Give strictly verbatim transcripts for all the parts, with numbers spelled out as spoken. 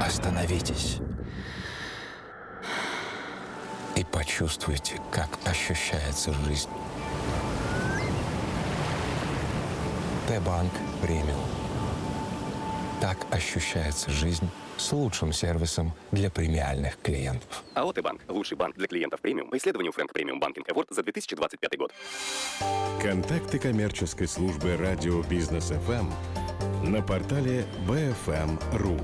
Остановитесь и почувствуйте, как ощущается жизнь. Т-банк премиум. Так ощущается жизнь с лучшим сервисом для премиальных клиентов. АО «Т-банк» – лучший банк для клиентов премиум по исследованию Frank Premium Banking Award за две тысячи двадцать пятый год. Контакты коммерческой службы радио Бизнес эф эм на портале би эф эм точка ру.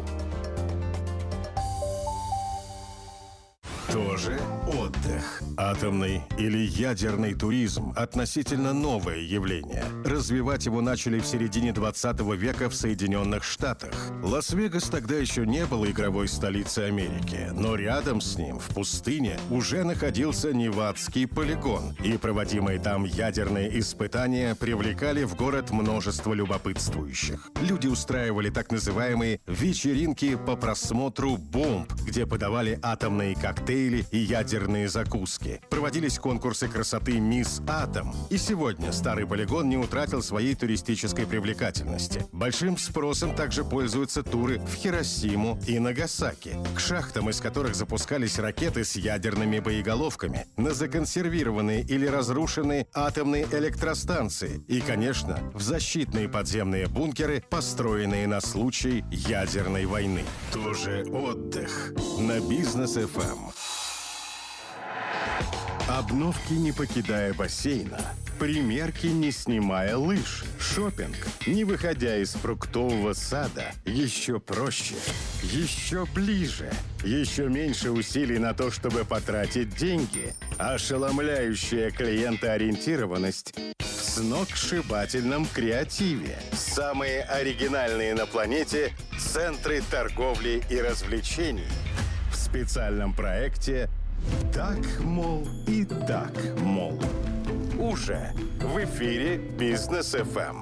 Тоже отдых. Атомный или ядерный туризм – относительно новое явление. Развивать его начали в середине двадцатого века в Соединенных Штатах. Лас-Вегас тогда еще не был игровой столицей Америки, но рядом с ним, в пустыне, уже находился Невадский полигон, и проводимые там ядерные испытания привлекали в город множество любопытствующих. Люди устраивали так называемые вечеринки по просмотру бомб, где подавали атомные коктейли и ядерные закуски. Проводились конкурсы красоты «Мисс Атом». И сегодня старый полигон не утратил своей туристической привлекательности. Большим спросом также пользуются туры в Хиросиму и Нагасаки, к шахтам, из которых запускались ракеты с ядерными боеголовками, на законсервированные или разрушенные атомные электростанции и, конечно, в защитные подземные бункеры, построенные на случай ядерной войны. Тоже отдых на Бизнес эф эм. Обновки, не покидая бассейна. Примерки, не снимая лыж. Шопинг, не выходя из фруктового сада. Еще проще, еще ближе. Еще меньше усилий на то, чтобы потратить деньги. Ошеломляющая клиентоориентированность в сногсшибательном креативе. Самые оригинальные на планете центры торговли и развлечений. В специальном проекте «Так, мол, и так, мол». Уже в эфире Бизнес эф эм.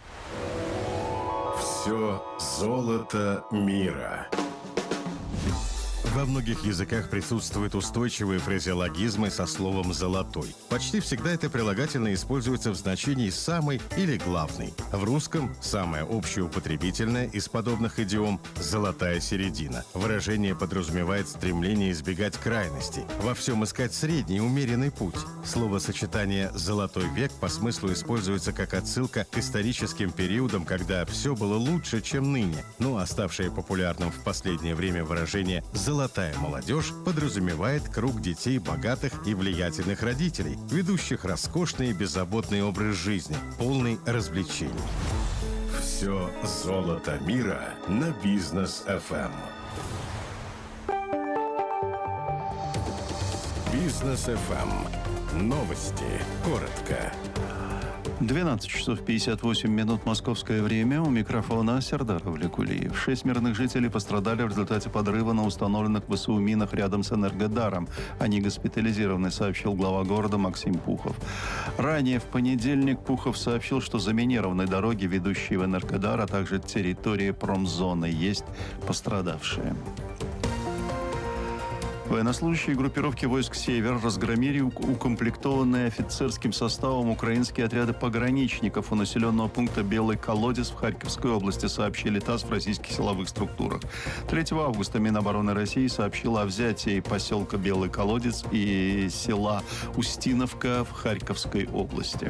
Все золото мира. Во многих языках присутствуют устойчивые фразеологизмы со словом «золотой». Почти всегда это прилагательное используется в значении «самый» или «главный». В русском самое общеупотребительное из подобных идиом – «золотая середина». Выражение подразумевает стремление избегать крайностей, во всем искать средний, умеренный путь. Словосочетание «золотой век» по смыслу используется как отсылка к историческим периодам, когда все было лучше, чем ныне. Но оставшее популярным в последнее время выражение «золотой Золотая молодежь» подразумевает круг детей богатых и влиятельных родителей, ведущих роскошный и беззаботный образ жизни, полный развлечений. Все золото мира на Бизнес эф эм. Бизнес эф эм. Новости. Коротко. двенадцать часов пятьдесят восемь минут московское время. У микрофона Сердар Авликулиев. Шесть мирных жителей пострадали в результате подрыва на установленных вэ эс у минах рядом с Энергодаром. Они госпитализированы, сообщил глава города Максим Пухов. Ранее в понедельник Пухов сообщил, что заминированной дороги, ведущие в Энергодар, а также территории промзоны, есть пострадавшие. Военнослужащие группировки войск «Север» разгромили укомплектованные офицерским составом украинские отряды пограничников у населенного пункта Белый Колодец в Харьковской области, сообщили ТАСС в российских силовых структурах. третьего августа Минобороны России сообщила о взятии поселка Белый Колодец и села Устиновка в Харьковской области.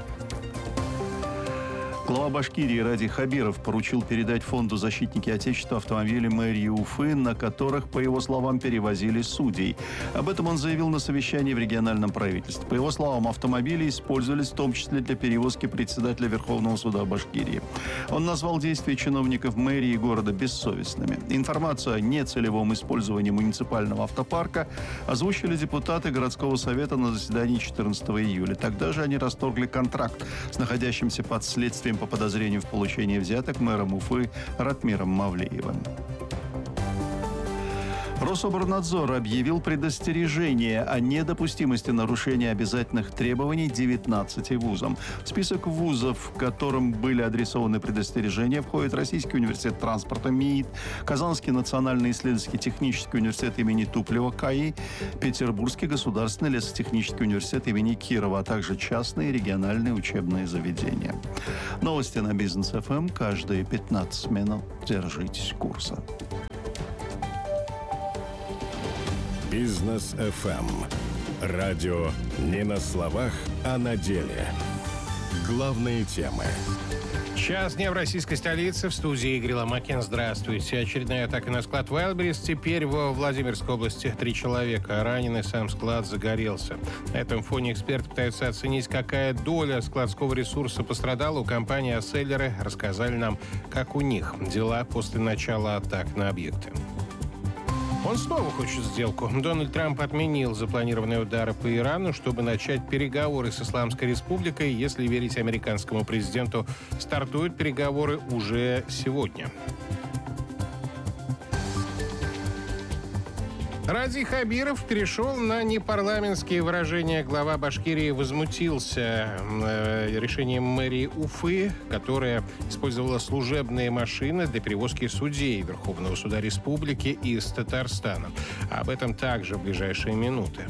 Глава Башкирии Ради Хабиров поручил передать фонду «Защитники Отечества» автомобили мэрии Уфы, на которых, по его словам, перевозили судей. Об этом он заявил на совещании в региональном правительстве. По его словам, автомобили использовались в том числе для перевозки председателя Верховного суда Башкирии. Он назвал действия чиновников мэрии города бессовестными. Информацию о нецелевом использовании муниципального автопарка озвучили депутаты городского совета на заседании четырнадцатого июля. Тогда же они расторгли контракт с находящимся под следствием по подозрению в получении взяток мэром Уфы Ратмиром Мавлеевым. Рособорнадзор объявил предостережение о недопустимости нарушения обязательных требований девятнадцати вузам. В список вузов, которым были адресованы предостережения, входит Российский университет транспорта МИИТ, Казанский национальный исследовательский технический университет имени Туплева КАИ, Петербургский государственный лесотехнический университет имени Кирова, а также частные региональные учебные заведения. Новости на Бизнес эф эм каждые пятнадцать минут. Держитесь курса. Бизнес эф эм. Радио не на словах, а на деле. Главные темы. Час дня в российской столице. В студии Игорь Ломакин. Здравствуйте. Очередная атака на склад Wildberries. Теперь во Владимирской области три человека ранены. Сам склад загорелся. На этом фоне эксперты пытаются оценить, какая доля складского ресурса пострадала. У компании «Асселлеры» рассказали нам, как у них дела после начала атак на объекты. Он снова хочет сделку. Дональд Трамп отменил запланированные удары по Ирану, чтобы начать переговоры с Исламской Республикой. Если верить американскому президенту, стартуют переговоры уже сегодня. Ради Хабиров перешел на непарламентские выражения. Глава Башкирии возмутился э, решением мэрии Уфы, которая использовала служебные машины для перевозки судей Верховного суда республики из Татарстана. Об этом также в ближайшие минуты.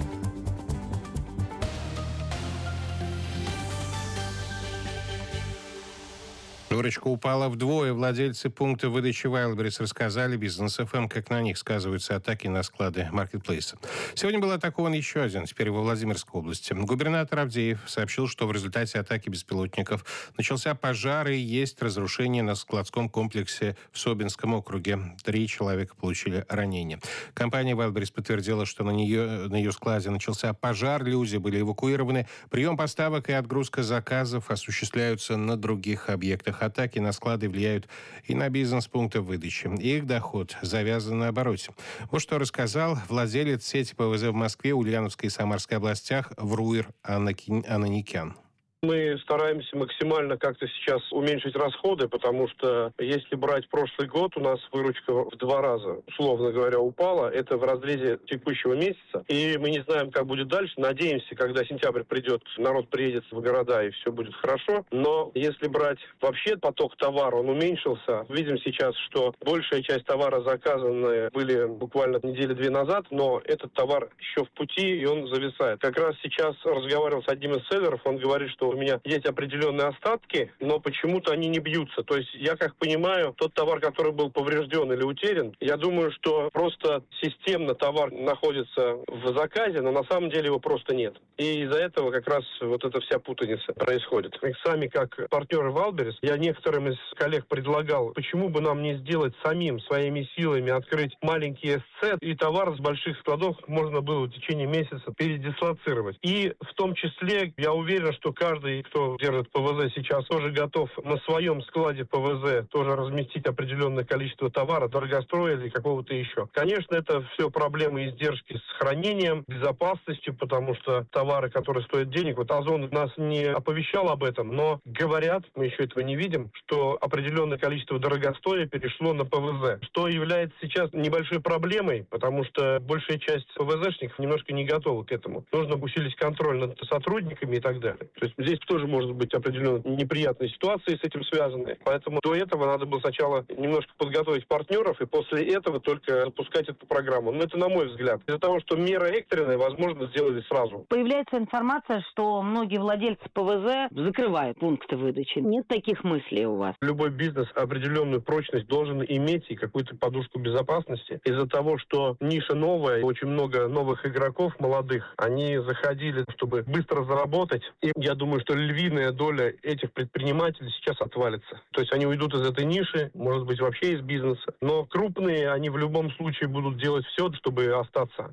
Выручка упала вдвое. Владельцы пункта выдачи Wildberries рассказали Бизнес эф эм, как на них сказываются атаки на склады маркетплейса. Сегодня был атакован еще один, теперь во Владимирской области. Губернатор Авдеев сообщил, что в результате атаки беспилотников начался пожар и есть разрушение на складском комплексе в Собинском округе. Три человека получили ранения. Компания Wildberries подтвердила, что на, нее, на ее складе начался пожар, люди были эвакуированы. Прием поставок и отгрузка заказов осуществляются на других объектах. Атаки на склады влияют и на бизнес пункты выдачи. Их доход завязан на обороте. Вот что рассказал владелец сети ПВЗ в Москве, Ульяновской и Самарской областях Вруир Ананикян. Мы стараемся максимально как-то сейчас уменьшить расходы, потому что если брать прошлый год, у нас выручка в два раза, условно говоря, упала. Это в разрезе текущего месяца. И мы не знаем, как будет дальше. Надеемся, когда сентябрь придет, народ приедет в города и все будет хорошо. Но если брать вообще поток товара, он уменьшился. Видим сейчас, что большая часть товара заказанные были буквально недели две назад, но этот товар еще в пути, и он зависает. Как раз сейчас разговаривал с одним из селлеров, он говорит, что у меня есть определенные остатки, но почему-то они не бьются. То есть я как понимаю, тот товар, который был поврежден или утерян, я думаю, что просто системно товар находится в заказе, но на самом деле его просто нет. И из-за этого как раз вот эта вся путаница происходит. И сами как партнеры Wildberries, я некоторым из коллег предлагал, почему бы нам не сделать самим, своими силами, открыть маленький эс цэ, и товар с больших складов можно было в течение месяца передислоцировать. И в том числе я уверен, что каждый Каждый, кто держит ПВЗ сейчас, тоже готов на своем складе ПВЗ тоже разместить определенное количество товара, дорогостроя или какого-то еще. Конечно, это все проблемы и издержки с хранением, безопасностью, потому что товары, которые стоят денег, вот Озон нас не оповещал об этом, но говорят, мы еще этого не видим, что определенное количество дорогостоя перешло на ПВЗ, что является сейчас небольшой проблемой, потому что большая часть ПВЗшников немножко не готова к этому. Нужно усилить контроль над сотрудниками и так далее. То есть здесь тоже может быть определенные неприятные ситуации с этим связаны. Поэтому до этого надо было сначала немножко подготовить партнеров и после этого только запускать эту программу. Но это на мой взгляд. Из-за того, что мера экстренная, возможно, сделали сразу. Появляется информация, что многие владельцы ПВЗ закрывают пункты выдачи. Нет таких мыслей у вас? Любой бизнес определенную прочность должен иметь и какую-то подушку безопасности. Из-за того, что ниша новая, очень много новых игроков молодых, они заходили, чтобы быстро заработать. И я думаю, что львиная доля этих предпринимателей сейчас отвалится. То есть они уйдут из этой ниши, может быть, вообще из бизнеса. Но крупные, они в любом случае будут делать все, чтобы остаться.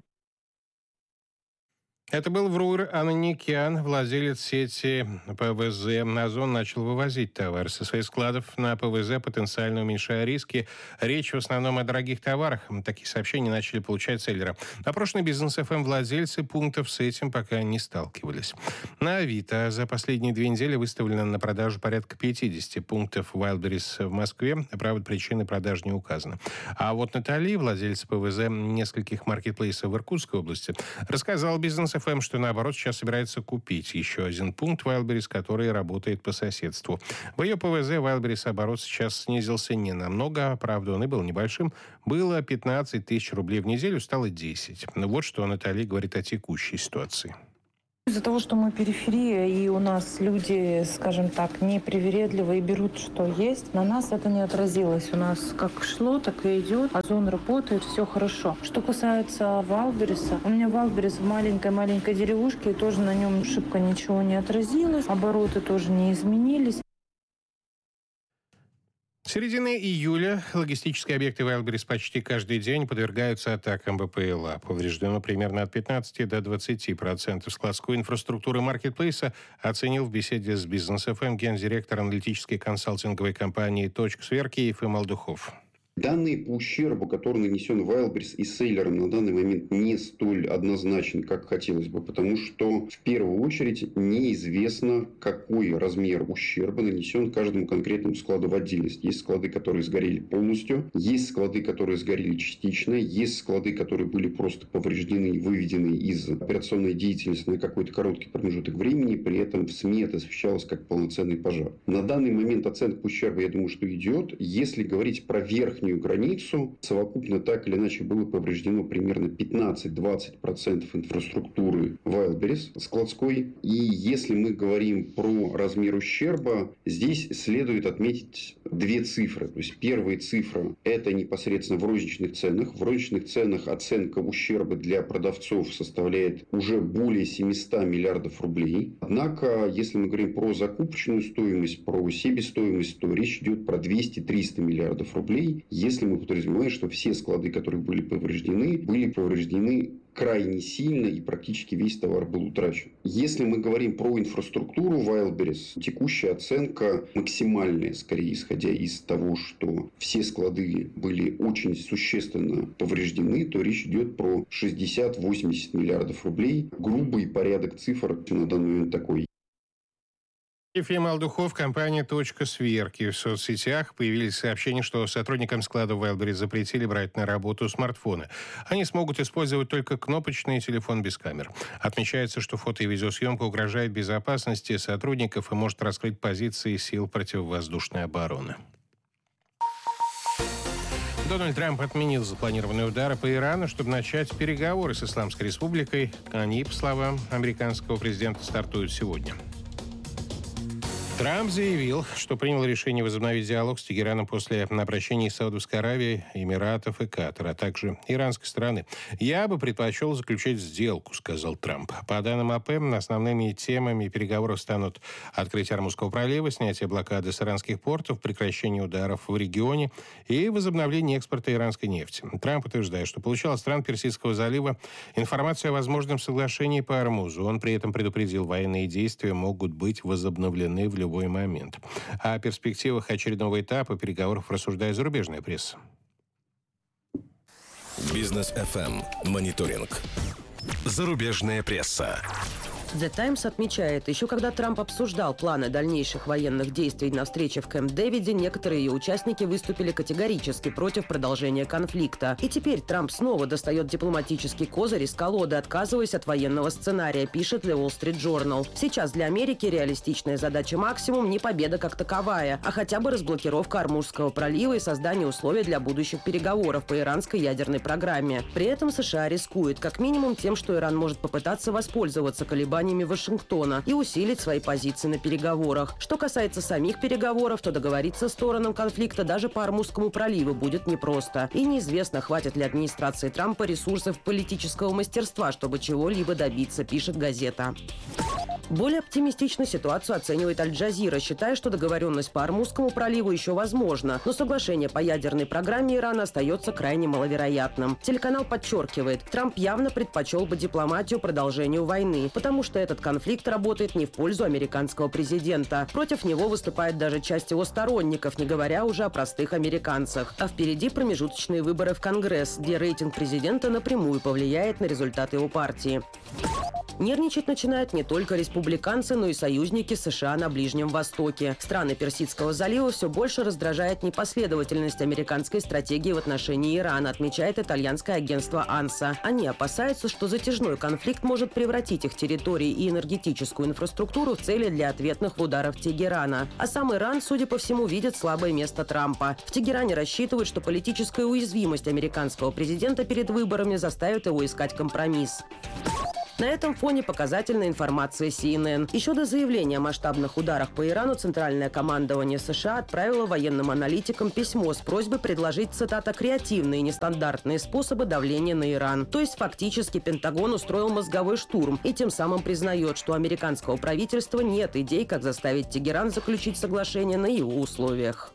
Это был Вруир Ананикян, владелец сети ПВЗ. Озон начал вывозить товар со своих складов на ПВЗ, потенциально уменьшая риски. Речь в основном о дорогих товарах. Такие сообщения начали получать селлеры. Опрошенные Бизнес эф эм владельцы пунктов с этим пока не сталкивались. На Авито за последние две недели выставлено на продажу порядка пятьдесят пунктов Wildberries в Москве. Правда, причины продаж не указаны. А вот Наталья, владелец ПВЗ нескольких маркетплейсов в Иркутской области, рассказал Бизнес эф эм, что наоборот сейчас собирается купить еще один пункт Wildberries, который работает по соседству. В ее ПВЗ Wildberries оборот сейчас снизился не намного, правда, он и был небольшим. Было пятнадцать тысяч рублей в неделю, стало десять. Вот что Наталья говорит о текущей ситуации. Из-за того, что мы периферия, и у нас люди, скажем так, непривередливые, берут, что есть, на нас это не отразилось. У нас как шло, так и идет. Озон работает, все хорошо. Что касается Вайлдберриса, у меня Вайлдберрис в маленькой-маленькой деревушке, и тоже на нем шибко ничего не отразилось. Обороты тоже не изменились. С середины июля логистические объекты Wildberries почти каждый день подвергаются атакам БПЛА. Повреждено примерно от пятнадцати до двадцати процентов складской инфраструктуры маркетплейса, оценил в беседе с Бизнес эф эм гендиректор аналитической консалтинговой компании «Точка сверки» Ефим Алдухов. Данные по ущербу, который нанесен Wildberries и селлерам, на данный момент не столь однозначны, как хотелось бы, потому что в первую очередь неизвестно, какой размер ущерба нанесен каждому конкретному складу в отдельности. Есть склады, которые сгорели полностью, есть склады, которые сгорели частично, есть склады, которые были просто повреждены и выведены из операционной деятельности на какой-то короткий промежуток времени, при этом в СМИ это освещалось как полноценный пожар. На данный момент оценка ущерба, я думаю, что идет. Если говорить про верхний границу, совокупно так или иначе было повреждено примерно пятнадцать-двадцать процентов инфраструктуры Wildberries складской. И если мы говорим про размер ущерба, здесь следует отметить две цифры. То есть первая цифра – это непосредственно в розничных ценах. В розничных ценах оценка ущерба для продавцов составляет уже более семисот миллиардов рублей. Однако, если мы говорим про закупочную стоимость, про себестоимость, то речь идет про двести-триста миллиардов рублей. Если мы подразумеваем, что все склады, которые были повреждены, были повреждены крайне сильно и практически весь товар был утрачен. Если мы говорим про инфраструктуру Wildberries, текущая оценка максимальная, скорее исходя из того, что все склады были очень существенно повреждены, то речь идет про шестьдесят-восемьдесят миллиардов рублей. Грубый порядок цифр на данный момент такой. Ефим Алдухов, компания «Точка сверки». В соцсетях появились сообщения, что сотрудникам склада Wildberries запретили брать на работу смартфоны. Они смогут использовать только кнопочный телефон без камер. Отмечается, что фото- и видеосъемка угрожает безопасности сотрудников и может раскрыть позиции сил противовоздушной обороны. Дональд Трамп отменил запланированные удары по Ирану, чтобы начать переговоры с Исламской Республикой. Они, по словам американского президента, стартуют сегодня. Трамп заявил, что принял решение возобновить диалог с Тегераном после обращений Саудовской Аравии, Эмиратов и Катара, а также иранской стороны. «Я бы предпочел заключить сделку», — сказал Трамп. По данным АП, основными темами переговоров станут открытие Ормузского пролива, снятие блокады с иранских портов, прекращение ударов в регионе и возобновление экспорта иранской нефти. Трамп утверждает, что получал от стран Персидского залива информацию о возможном соглашении по Ормузу. Он при этом предупредил, военные действия могут быть возобновлены в любой момент. О перспективах очередного этапа переговоров рассуждает зарубежная пресса. Бизнес эф эм. Мониторинг. Зарубежная пресса. The Times отмечает, еще когда Трамп обсуждал планы дальнейших военных действий на встрече в Кэмп-Дэвиде, некоторые ее участники выступили категорически против продолжения конфликта. И теперь Трамп снова достает дипломатический козырь из колоды, отказываясь от военного сценария, пишет The Wall Street Journal. Сейчас для Америки реалистичная задача максимум не победа как таковая, а хотя бы разблокировка Ормузского пролива и создание условий для будущих переговоров по иранской ядерной программе. При этом США рискует как минимум тем, что Иран может попытаться воспользоваться колебаниями Вашингтона и усилить свои позиции на переговорах. Что касается самих переговоров, то договориться сторонам конфликта даже по Ормузскому проливу будет непросто. И неизвестно, хватит ли администрации Трампа ресурсов политического мастерства, чтобы чего-либо добиться, пишет газета. Более оптимистично ситуацию оценивает Аль-Джазира, считая, что договоренность по Ормузскому проливу еще возможна, но соглашение по ядерной программе Ирана остается крайне маловероятным. Телеканал подчеркивает, Трамп явно предпочел бы дипломатию продолжению войны, потому что этот конфликт работает не в пользу американского президента. Против него выступает даже часть его сторонников, не говоря уже о простых американцах. А впереди промежуточные выборы в Конгресс, где рейтинг президента напрямую повлияет на результаты его партии. Нервничать начинают не только республиканцы, но и союзники США на Ближнем Востоке. Страны Персидского залива все больше раздражает непоследовательность американской стратегии в отношении Ирана, отмечает итальянское агентство «Анса». Они опасаются, что затяжной конфликт может превратить их территории и энергетическую инфраструктуру в цели для ответных ударов Тегерана. А сам Иран, судя по всему, видит слабое место Трампа. В Тегеране рассчитывают, что политическая уязвимость американского президента перед выборами заставит его искать компромисс. На этом фоне показательная информация си эн эн. Еще до заявления о масштабных ударах по Ирану Центральное командование США отправило военным аналитикам письмо с просьбой предложить, цитата, «креативные и нестандартные способы давления на Иран». То есть фактически Пентагон устроил мозговой штурм и тем самым признает, что у американского правительства нет идей, как заставить Тегеран заключить соглашение на его условиях.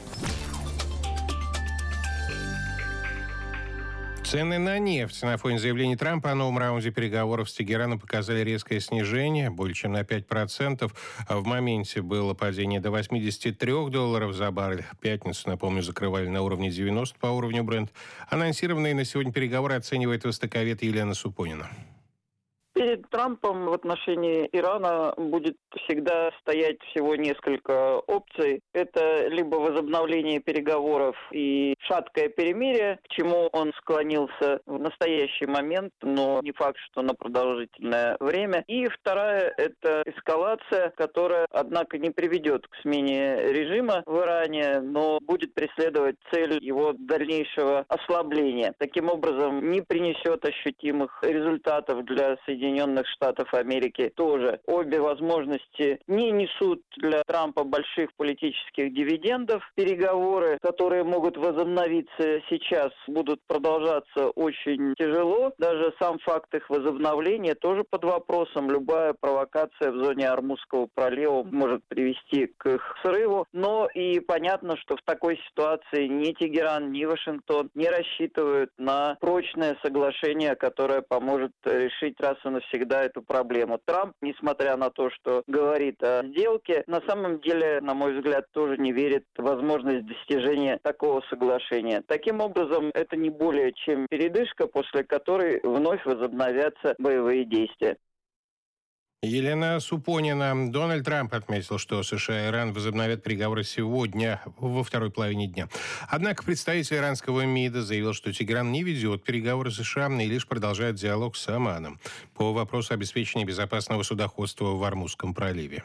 Цены на нефть на фоне заявлений Трампа о новом раунде переговоров с Тегераном показали резкое снижение, более чем на пять процентов. В моменте было падение до восьмидесяти трёх долларов за баррель. В пятницу, напомню, закрывали на уровне девяносто по уровню Brent. Анонсированные на сегодня переговоры оценивает востоковед Елена Супонина. Перед Трампом в отношении Ирана будет всегда стоять всего несколько опций. Это либо возобновление переговоров и шаткое перемирие, к чему он склонился в настоящий момент, но не факт, что на продолжительное время. И вторая – это эскалация, которая, однако, не приведет к смене режима в Иране, но будет преследовать цель его дальнейшего ослабления. Таким образом, не принесет ощутимых результатов для Соединенных Соединенных Штатов Америки тоже. Обе возможности не несут для Трампа больших политических дивидендов. Переговоры, которые могут возобновиться сейчас, будут продолжаться очень тяжело. Даже сам факт их возобновления тоже под вопросом. Любая провокация в зоне Ормузского пролива может привести к их срыву. Но и понятно, что в такой ситуации ни Тегеран, ни Вашингтон не рассчитывают на прочное соглашение, которое поможет решить раз и навсегда эту проблему. Трамп, несмотря на то, что говорит о сделке, на самом деле, на мой взгляд, тоже не верит в возможность достижения такого соглашения. Таким образом, это не более чем передышка, после которой вновь возобновятся боевые действия. Елена Супонина. Дональд Трамп отметил, что США и Иран возобновят переговоры сегодня, во второй половине дня. Однако представитель иранского МИДа заявил, что Тегеран не ведет переговоры с США и лишь продолжает диалог с Оманом по вопросу обеспечения безопасного судоходства в Ормузском проливе.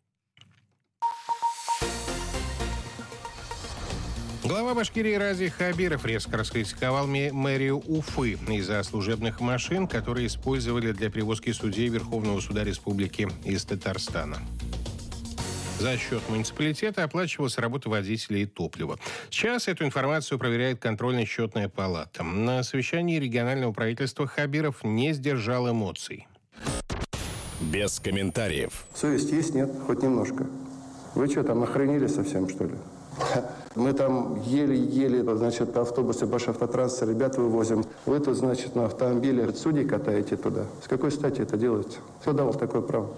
Глава Башкирии Ради Хабиров резко раскритиковал мэрию Уфы из-за служебных машин, которые использовали для перевозки судей Верховного суда республики из Татарстана. За счет муниципалитета оплачивалась работа водителей и топлива. Сейчас эту информацию проверяет контрольно-счетная палата. На совещании регионального правительства Хабиров не сдержал эмоций. Без комментариев. Совесть есть, нет? Хоть немножко. Вы что, там охренели совсем, что ли? Мы там еле-еле, значит, автобусы, Башавтотранса, ребят вывозим. Вы тут, значит, на автомобиле судей катаете туда. С какой стати это делаете? Кто дал такое право?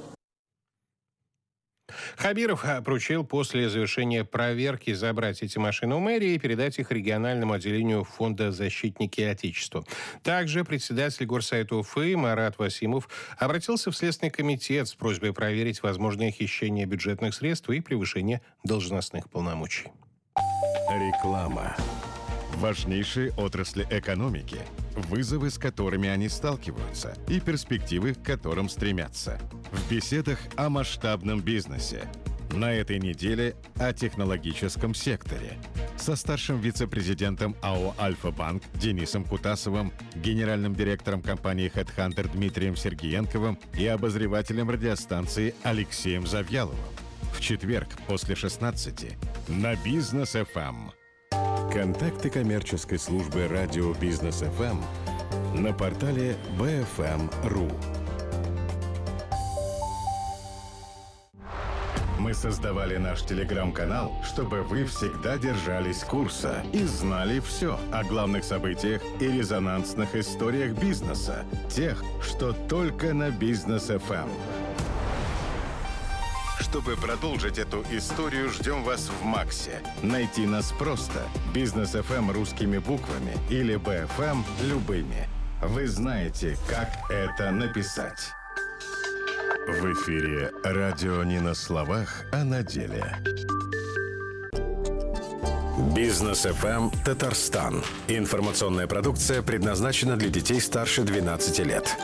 Хабиров поручил после завершения проверки забрать эти машины у мэрии и передать их региональному отделению фонда «Защитники Отечества». Также председатель горсовета Уфы Марат Васимов обратился в Следственный комитет с просьбой проверить возможное хищение бюджетных средств и превышение должностных полномочий. Реклама. Важнейшие отрасли экономики, вызовы, с которыми они сталкиваются, и перспективы, к которым стремятся. В беседах о масштабном бизнесе. На этой неделе о технологическом секторе. Со старшим вице-президентом АО «Альфа-Банк» Денисом Кутасовым, генеральным директором компании HeadHunter Дмитрием Сергеенковым и обозревателем радиостанции Алексеем Завьяловым. В четверг после шестнадцати на Бизнес эф эм. Контакты коммерческой службы радио Бизнес эф эм на портале би эф эм точка ру. Мы создавали наш телеграм-канал, чтобы вы всегда держались курса и знали все о главных событиях и резонансных историях бизнеса, тех, что только на Бизнес эф эм. Чтобы продолжить эту историю, ждем вас в Максе. Найти нас просто. Бизнес эф эм русскими буквами или би эф эм любыми. Вы знаете, как это написать. В эфире радио не на словах, а на деле. Бизнес эф эм Татарстан. Информационная продукция предназначена для детей старше двенадцати лет.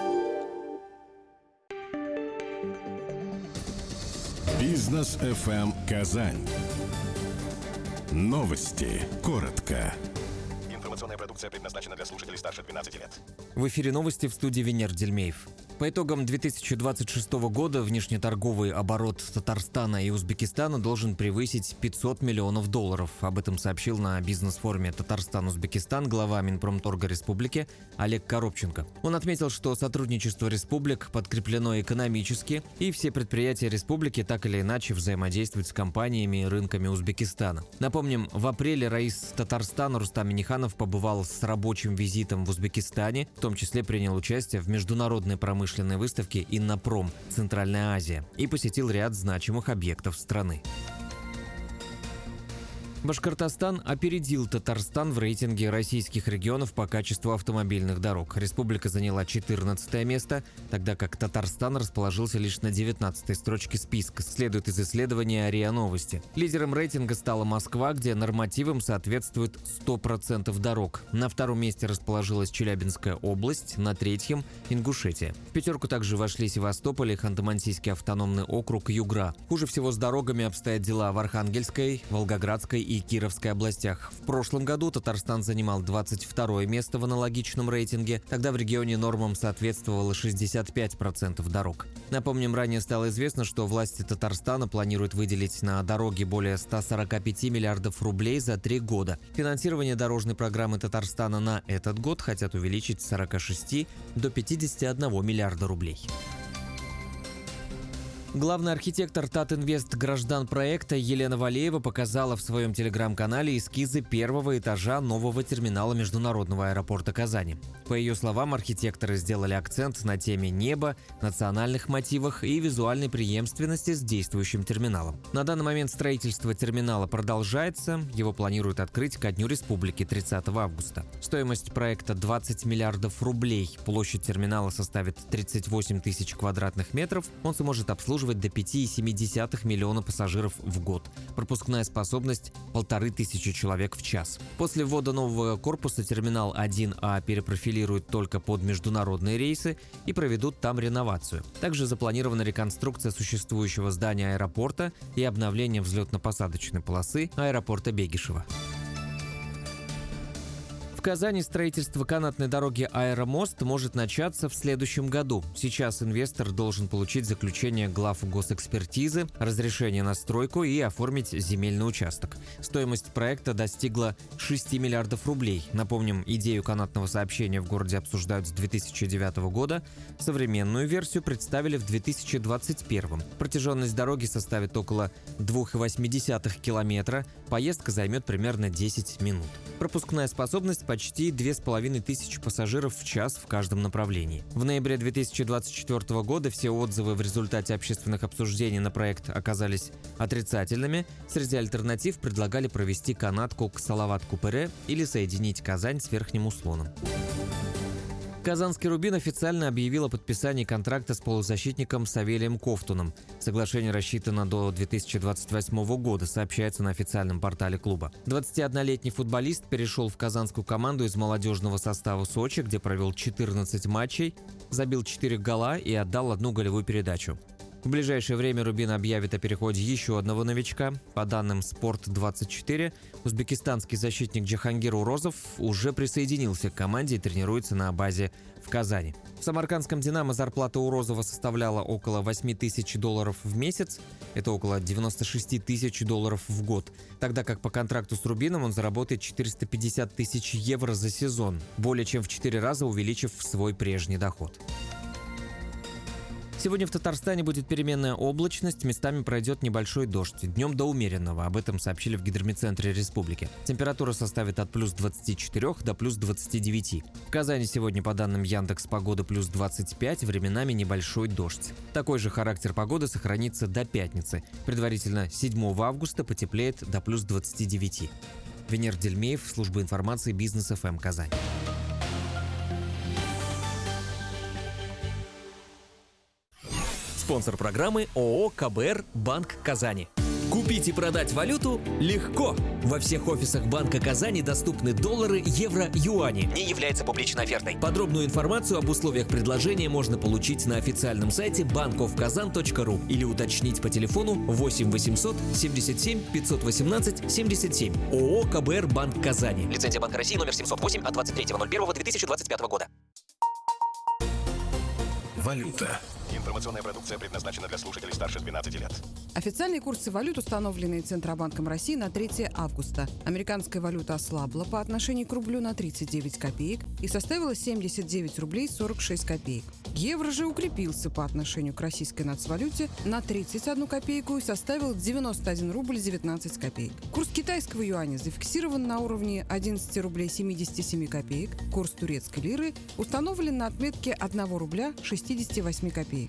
Бизнес эф эм Казань. Новости. Коротко. Информационная продукция предназначена для слушателей старше двенадцати лет. В эфире новости, в студии Венер Дельмеев. По итогам две тысячи двадцать шестого года внешнеторговый оборот Татарстана и Узбекистана должен превысить пятьсот миллионов долларов. Об этом сообщил на бизнес-форуме «Татарстан-Узбекистан» глава Минпромторга Республики Олег Коробченко. Он отметил, что сотрудничество республик подкреплено экономически, и все предприятия республики так или иначе взаимодействуют с компаниями и рынками Узбекистана. Напомним, в апреле раис Татарстана Рустам Минниханов побывал с рабочим визитом в Узбекистане, в том числе принял участие в международной промышленной выставке «Иннопром. Центральная Азия» и посетил ряд значимых объектов страны. Башкортостан опередил Татарстан в рейтинге российских регионов по качеству автомобильных дорог. Республика заняла четырнадцатое место, тогда как Татарстан расположился лишь на девятнадцатой строчке списка, следует из исследования РИА Новости. Лидером рейтинга стала Москва, где нормативам соответствует сто процентов дорог. На втором месте расположилась Челябинская область, на третьем – Ингушетия. В пятерку также вошли Севастополь и Ханты-Мансийский автономный округ Югра. Хуже всего с дорогами обстоят дела в Архангельской, Волгоградской и Кировской областях. В прошлом году Татарстан занимал двадцать второе место в аналогичном рейтинге. Тогда в регионе нормам соответствовало шестьдесят пять процентов дорог. Напомним, ранее стало известно, что власти Татарстана планируют выделить на дороги более ста сорока пяти миллиардов рублей за три года. Финансирование дорожной программы Татарстана на этот год хотят увеличить с сорока шести до пятидесяти одного миллиарда рублей. Главный архитектор Татинвест граждан проекта Елена Валеева показала в своем телеграм-канале эскизы первого этажа нового терминала международного аэропорта Казани. По ее словам, архитекторы сделали акцент на теме неба, национальных мотивах и визуальной преемственности с действующим терминалом. На данный момент строительство терминала продолжается. Его планируют открыть ко Дню Республики тридцатого августа. Стоимость проекта двадцать миллиардов рублей. Площадь терминала составит тридцать восемь тысяч квадратных метров. Он сможет обслуживать до пяти целых семи десятых миллиона пассажиров в год. Пропускная способность – полторы тысячи человек в час. После ввода нового корпуса терминал один А перепрофилируют только под международные рейсы и проведут там реновацию. Также запланирована реконструкция существующего здания аэропорта и обновление взлетно-посадочной полосы аэропорта Бегишева. В Казани строительство канатной дороги «Аэромост» может начаться в следующем году. Сейчас инвестор должен получить заключение глав госэкспертизы, разрешение на стройку и оформить земельный участок. Стоимость проекта достигла шести миллиардов рублей. Напомним, идею канатного сообщения в городе обсуждают с две тысячи девятого года. Современную версию представили в две тысячи двадцать первом. Протяженность дороги составит около двух целых восьми десятых километра. Поездка займет примерно десять минут. Пропускная способность почти две с половиной тысячи пассажиров в час в каждом направлении. В ноябре две тысячи двадцать четвёртого года все отзывы в результате общественных обсуждений на проект оказались отрицательными. Среди альтернатив предлагали провести канатку к Салават-Купыре или соединить Казань с Верхним Услоном. Казанский «Рубин» официально объявил о подписании контракта с полузащитником Савелием Ковтуном. Соглашение рассчитано до две тысячи двадцать восьмого года, сообщается на официальном портале клуба. двадцатиоднолетний футболист перешел в казанскую команду из молодежного состава Сочи, где провел четырнадцать матчей, забил четыре гола и отдал одну голевую передачу. В ближайшее время «Рубин» объявит о переходе еще одного новичка. По данным спорт двадцать четыре, узбекистанский защитник Джахангир Урозов уже присоединился к команде и тренируется на базе в Казани. В самаркандском «Динамо» зарплата Урозова составляла около восемь тысяч долларов в месяц. Это около девяносто шесть тысяч долларов в год. Тогда как по контракту с «Рубином» он заработает четыреста пятьдесят тысяч евро за сезон, более чем в четыре раза увеличив свой прежний доход. Сегодня в Татарстане будет переменная облачность, местами пройдет небольшой дождь. Днем до умеренного, об этом сообщили в гидрометцентре республики. Температура составит от плюс двадцати четырёх до плюс двадцати девяти. В Казани сегодня, по данным Яндекс.Погоды, плюс двадцать пять, временами небольшой дождь. Такой же характер погоды сохранится до пятницы. Предварительно седьмого августа потеплеет до плюс двадцати девяти. Венер Дельмеев, служба информации Бизнес эф эм Казань. Спонсор программы ООО КБР «Банк Казани». Купить и продать валюту легко. Во всех офисах Банка Казани доступны доллары, евро, юани. Не является публичной офертой. Подробную информацию об условиях предложения можно получить на официальном сайте банк оф казан точка ру или уточнить по телефону восемь восемьсот семьдесят семь пятьсот восемнадцать семьдесят семь. ООО КБР «Банк Казани». Лицензия Банка России номер семьсот восемь от двадцать третьего ноль первого две тысячи двадцать пятого года. Валюта. Информационная продукция предназначена для слушателей старше двенадцати лет. Официальные курсы валют, установленные Центробанком России на третье августа. Американская валюта ослабла по отношению к рублю на тридцать девять копеек и составила семьдесят девять рублей сорок шесть копеек. Евро же укрепился по отношению к российской нацвалюте на тридцать одну копейку и составил девяносто один рубль девятнадцать копеек. Курс китайского юаня зафиксирован на уровне одиннадцать рублей семьдесят семь копеек. Курс турецкой лиры установлен на отметке один рубля шестьдесят восемь копеек.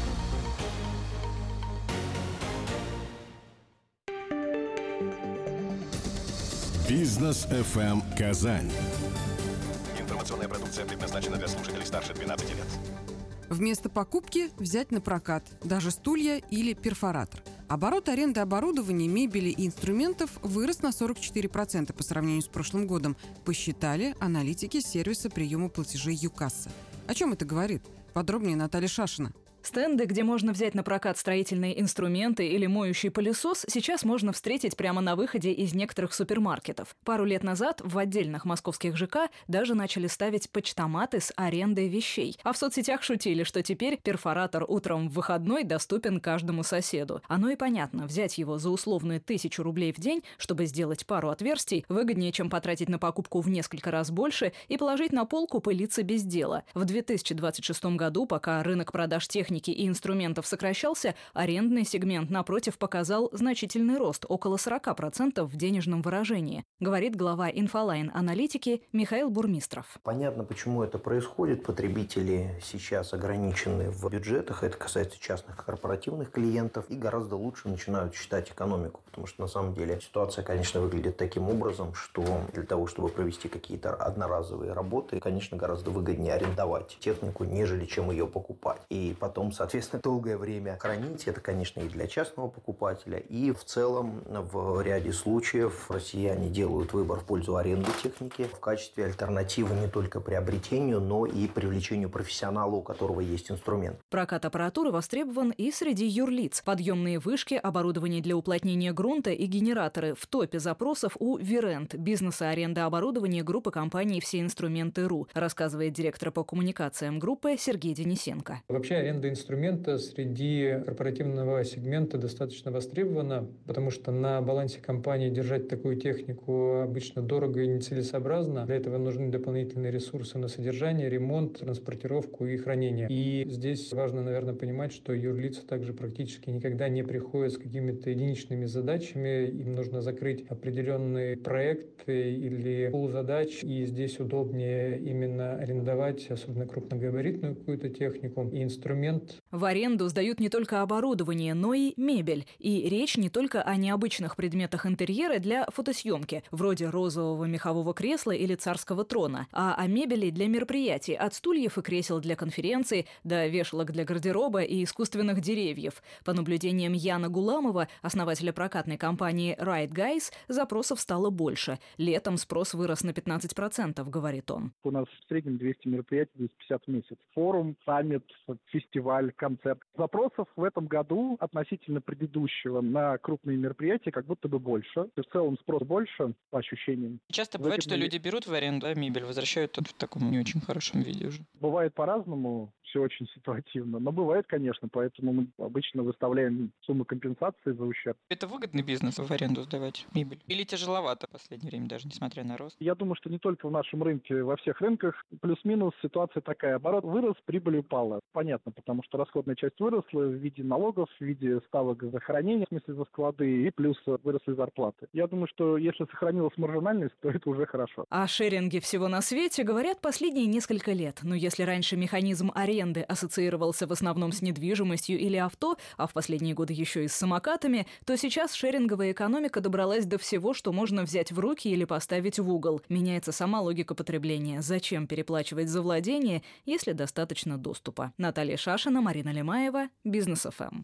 Бизнес эф эм Казань. Информационная продукция предназначена для слушателей старше двенадцати лет. Вместо покупки взять на прокат даже стулья или перфоратор. Оборот аренды оборудования, мебели и инструментов вырос на сорок четыре процента по сравнению с прошлым годом, посчитали аналитики сервиса приема платежей ЮКасса. О чем это говорит? Подробнее Наталья Шашина. Стенды, где можно взять на прокат строительные инструменты или моющий пылесос, сейчас можно встретить прямо на выходе из некоторых супермаркетов. Пару лет назад в отдельных московских ЖК даже начали ставить почтоматы с арендой вещей. А в соцсетях шутили, что теперь перфоратор утром в выходной доступен каждому соседу. Оно и понятно, взять его за условную тысячу рублей в день, чтобы сделать пару отверстий, выгоднее, чем потратить на покупку в несколько раз больше и положить на полку пылиться без дела. В две тысячи двадцать шестом году, пока рынок продаж техники и инструментов сокращался, арендный сегмент, напротив, показал значительный рост, около сорок процентов в денежном выражении, говорит глава Инфолайн-аналитики Михаил Бурмистров. Понятно, почему это происходит. Потребители сейчас ограничены в бюджетах, это касается частных корпоративных клиентов, и гораздо лучше начинают считать экономику, потому что на самом деле ситуация, конечно, выглядит таким образом, что для того, чтобы провести какие-то одноразовые работы, конечно, гораздо выгоднее арендовать технику, нежели чем ее покупать. И потом, соответственно, долгое время хранить. Это, конечно, и для частного покупателя. И в целом, в ряде случаев россияне делают выбор в пользу аренды техники в качестве альтернативы не только приобретению, но и привлечению профессионала, у которого есть инструмент. Прокат аппаратуры востребован и среди юрлиц. Подъемные вышки, оборудование для уплотнения грунта и генераторы в топе запросов у Вирент, бизнеса аренды оборудования группы компаний «Все инструменты.ру», рассказывает директор по коммуникациям группы Сергей Денисенко. Вообще аренда инструмента среди корпоративного сегмента достаточно востребована, потому что на балансе компании держать такую технику обычно дорого и нецелесообразно. Для этого нужны дополнительные ресурсы на содержание, ремонт, транспортировку и хранение. И здесь важно, наверное, понимать, что юрлица также практически никогда не приходят с какими-то единичными задачами. Им нужно закрыть определенный проект или пул задач, и здесь удобнее именно арендовать, особенно крупногабаритную какую-то технику и инструмент. В аренду сдают не только оборудование, но и мебель. И речь не только о необычных предметах интерьера для фотосъемки, вроде розового мехового кресла или царского трона, а о мебели для мероприятий, от стульев и кресел для конференций до вешалок для гардероба и искусственных деревьев. По наблюдениям Яна Гуламова, основателя прокатной компании Ride Guys, запросов стало больше. Летом спрос вырос на пятнадцать процентов, говорит он. У нас в среднем двести мероприятий, двести пятьдесят в месяц. Форум, саммит, фестиваль, концерт. Запросов в этом году относительно предыдущего на крупные мероприятия как будто бы больше. В целом спрос больше, по ощущениям. Часто бывает, что люди берут в аренду, а мебель возвращают тут в таком не очень хорошем виде уже. Бывает по-разному. Все очень ситуативно. Но бывает, конечно, поэтому мы обычно выставляем сумму компенсации за ущерб. Это выгодный бизнес в аренду сдавать мебель? Или тяжеловато в последнее время, даже несмотря на рост? Я думаю, что не только в нашем рынке, во всех рынках плюс-минус ситуация такая. Оборот вырос, прибыль упала. Понятно, потому что расходная часть выросла в виде налогов, в виде ставок за хранение, в смысле за склады, и плюс выросли зарплаты. Я думаю, что если сохранилась маржинальность, то это уже хорошо. О шеринге всего на свете говорят последние несколько лет. Но если раньше механизм аренды ассоциировался в основном с недвижимостью или авто, а в последние годы еще и с самокатами, то сейчас шеринговая экономика добралась до всего, что можно взять в руки или поставить в угол. Меняется сама логика потребления. Зачем переплачивать за владение, если достаточно доступа? Наталья Шашина, Марина Лемаева, Бизнес эф эм.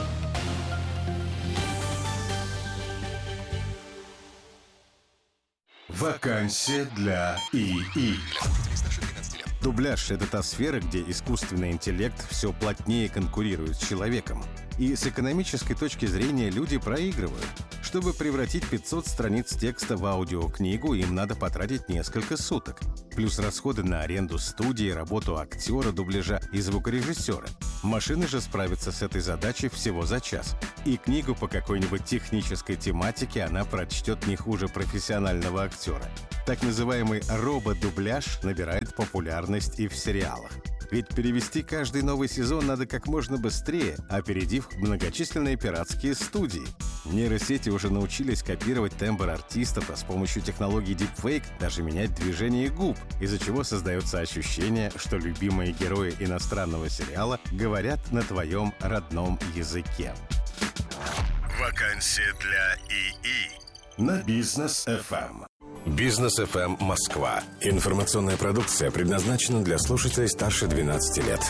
Вакансия для ИИ. Дубляж – это та сфера, где искусственный интеллект все плотнее конкурирует с человеком. И с экономической точки зрения люди проигрывают. Чтобы превратить пятьсот страниц текста в аудиокнигу, им надо потратить несколько суток. Плюс расходы на аренду студии, работу актера, дубляжа и звукорежиссера. Машины же справятся с этой задачей всего за час. И книгу по какой-нибудь технической тематике она прочтет не хуже профессионального актера. Так называемый робот-дубляж набирает популярность и в сериалах. Ведь перевести каждый новый сезон надо как можно быстрее, опередив многочисленные пиратские студии. Нейросети уже научились копировать тембр артистов, а с помощью технологий Deepfake даже менять движение губ, из-за чего создается ощущение, что любимые герои иностранного сериала говорят на твоем родном языке. Вакансия для ИИ на Бизнес эф эм. Бизнес эф эм Москва. Информационная продукция предназначена для слушателей старше двенадцати лет.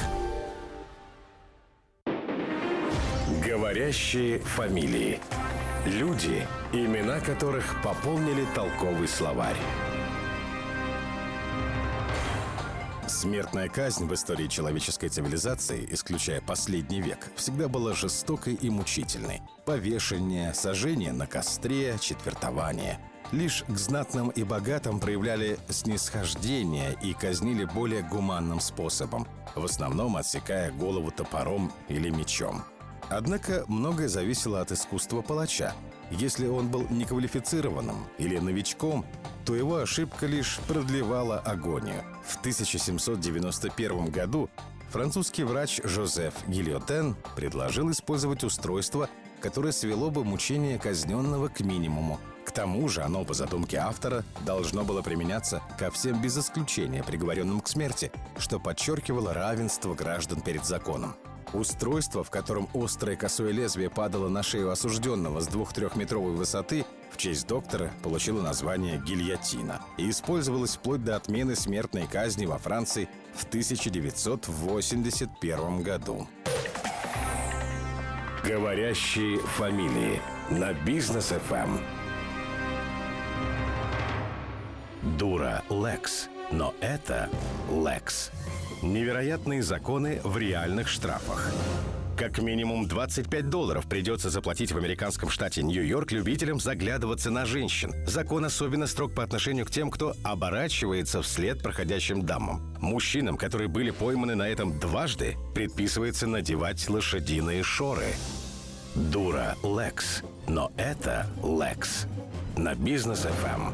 Говорящие фамилии. Люди, имена которых пополнили толковый словарь. Смертная казнь в истории человеческой цивилизации, исключая последний век, всегда была жестокой и мучительной. Повешение, сожжение на костре, четвертование. Лишь к знатным и богатым проявляли снисхождение и казнили более гуманным способом, в основном отсекая голову топором или мечом. Однако многое зависело от искусства палача. Если он был неквалифицированным или новичком, то его ошибка лишь продлевала агонию. В тысяча семьсот девяносто первом году французский врач Жозеф Гильотен предложил использовать устройство, которое свело бы мучение казненного к минимуму. К тому же оно, по задумке автора, должно было применяться ко всем без исключения приговоренным к смерти, что подчеркивало равенство граждан перед законом. Устройство, в котором острое косое лезвие падало на шею осужденного с двух-трехметровой высоты, в честь доктора получило название гильотина и использовалось вплоть до отмены смертной казни во Франции в тысяча девятьсот восемьдесят первом году. Говорящие фамилии на Бизнес эф эм. Дура Лекс, но это Лекс. Невероятные законы в реальных штрафах. Как минимум двадцать пять долларов придется заплатить в американском штате Нью-Йорк любителям заглядываться на женщин. Закон особенно строг по отношению к тем, кто оборачивается вслед проходящим дамам. Мужчинам, которые были пойманы на этом дважды, предписывается надевать лошадиные шоры. Дура Лекс, но это Лекс. На Бизнес эф эм.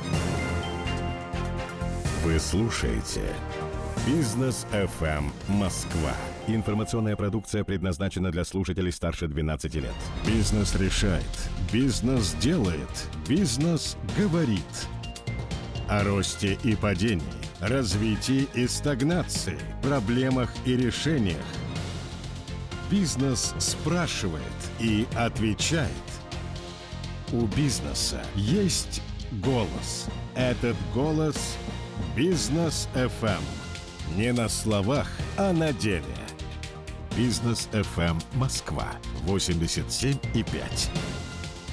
Вы слушаете Бизнес эф эм Москва. Информационная продукция предназначена для слушателей старше двенадцати лет. Бизнес решает. Бизнес делает. Бизнес говорит. О росте и падении, развитии и стагнации, проблемах и решениях. Бизнес спрашивает и отвечает. У бизнеса есть голос. Этот голос – Бизнес эф эм. Не на словах, а на деле. Бизнес эф эм Москва восемьдесят семь и пять.